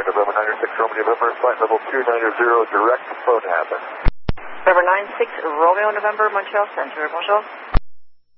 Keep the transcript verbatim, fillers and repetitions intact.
November nine six Romeo November, flight level two nine zero, direct phone happen. November nine six Romeo November, Montreal Center, bonjour.